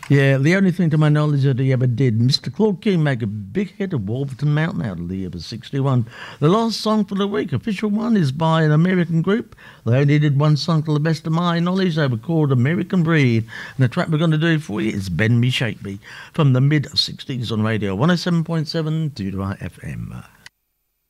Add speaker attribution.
Speaker 1: Yeah, the only thing to my knowledge that he ever did, Mr. Claude King make a big hit of Wolverton Mountain out of the year 61. The last song for the week, official one, is by an American group. They only did one song to the best of my knowledge. They were called American Breed. And the track we're going to do for you is Bend Me Shape Me from the mid-60s on radio 107.7 Dudai FM.